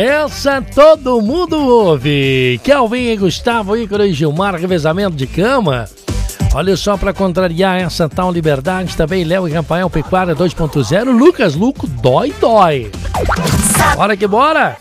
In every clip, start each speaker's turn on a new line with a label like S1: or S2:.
S1: Essa todo mundo ouve. Kelvin e Gustavo, Ícaro e Gilmar, revezamento de cama. Olha só, para contrariar essa tal liberdade, também Léo e Rafael, Pecuária 2.0, Lucas Luco, dói. Bora que bora,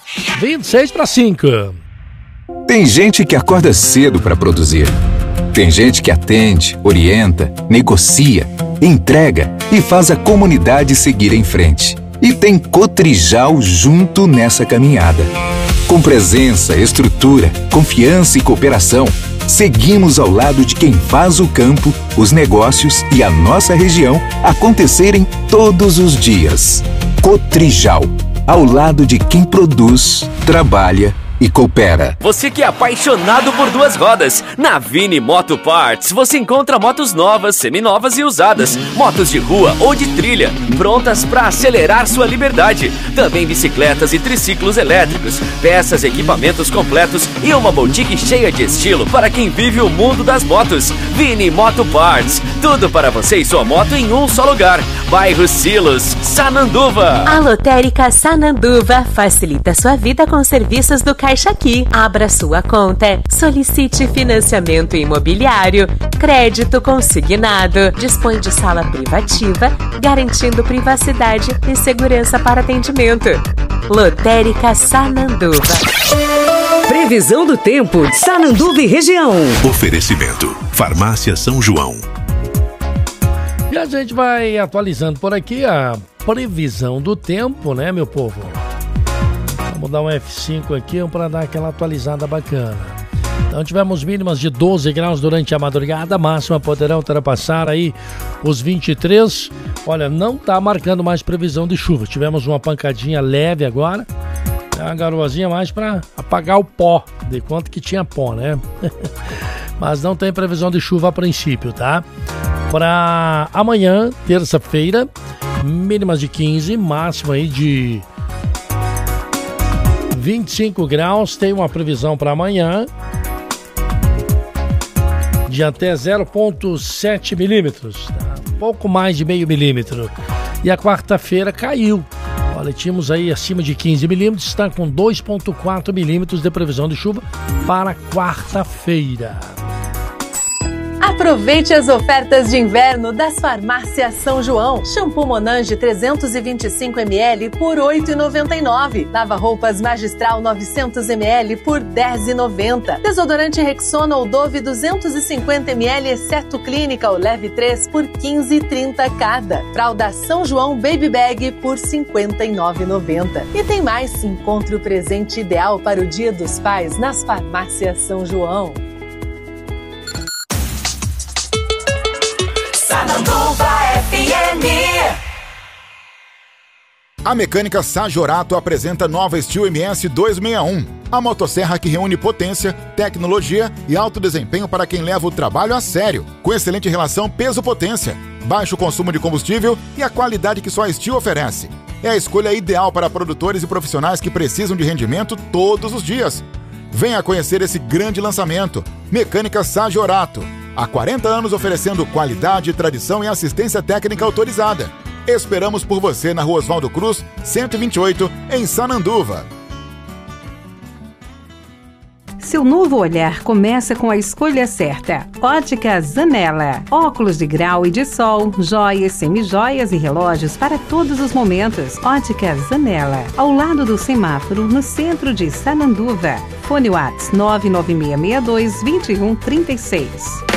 S1: 26:05.
S2: Tem gente que acorda cedo para produzir. Tem gente que atende, orienta, negocia, entrega e faz a comunidade seguir em frente. E tem Cotrijal junto nessa caminhada. Com presença, estrutura, confiança e cooperação, seguimos ao lado de quem faz o campo, os negócios e a nossa região acontecerem todos os dias. Cotrijal, ao lado de quem produz, trabalha e coopera.
S3: Você que é apaixonado por duas rodas, na Vini Moto Parts você encontra motos novas, seminovas e usadas, motos de rua ou de trilha, prontas para acelerar sua liberdade. Também bicicletas e triciclos elétricos, peças e equipamentos completos e uma boutique cheia de estilo para quem vive o mundo das motos. Vini Moto Parts, tudo para você e sua moto em um só lugar. Bairro Silos, Sananduva.
S4: A Lotérica Sananduva facilita sua vida com serviços do Caixa Aqui. Abra sua conta, solicite financiamento imobiliário, crédito consignado, dispõe de sala privativa, garantindo privacidade e segurança para atendimento. Lotérica Sananduva.
S5: Previsão do tempo, Sananduva e região.
S6: Oferecimento, Farmácia São João.
S1: E a gente vai atualizando por aqui a previsão do tempo, né, meu povo? Vamos dar um F5 aqui para dar aquela atualizada bacana. Então tivemos mínimas de 12 graus durante a madrugada, máxima poderá ultrapassar aí os 23. Olha, não está marcando mais previsão de chuva. Tivemos uma pancadinha leve agora, uma garoazinha mais para apagar o pó, de quanto que tinha pó, né? Mas não tem previsão de chuva a princípio, tá? Para amanhã, terça-feira, mínimas de 15, máxima aí de 25 graus, tem uma previsão para amanhã de até 0,7 milímetros, tá? Pouco mais de meio milímetro. E a quarta-feira caiu. Olha, tínhamos aí acima de 15 milímetros, está com 2,4 milímetros de previsão de chuva para quarta-feira.
S7: Aproveite as ofertas de inverno das Farmácias São João. Shampoo Monange 325ml por R$ 8,99. Lava-roupas Magistral 900ml por R$ 10,90. Desodorante Rexona ou Dove 250ml, exceto Clínica ou Leve 3 por R$ 15,30 cada. Fralda São João Baby Bag por R$ 59,90. E tem mais, encontre o presente ideal para o Dia dos Pais nas Farmácias São João.
S8: Sananduva FM.
S9: A Mecânica Sajorato apresenta nova Steel MS 261. A motosserra que reúne potência, tecnologia e alto desempenho para quem leva o trabalho a sério. Com excelente relação peso-potência, baixo consumo de combustível e a qualidade que só a Steel oferece. É a escolha ideal para produtores e profissionais que precisam de rendimento todos os dias. Venha conhecer esse grande lançamento. Mecânica Sajorato. Há 40 anos oferecendo qualidade, tradição e assistência técnica autorizada. Esperamos por você na Rua Oswaldo Cruz, 128, em Sananduva.
S10: Seu novo olhar começa com a escolha certa. Ótica Zanella. Óculos de grau e de sol, joias, semijoias e relógios para todos os momentos. Ótica Zanella. Ao lado do semáforo, no centro de Sananduva. Fone WhatsApp 996622136.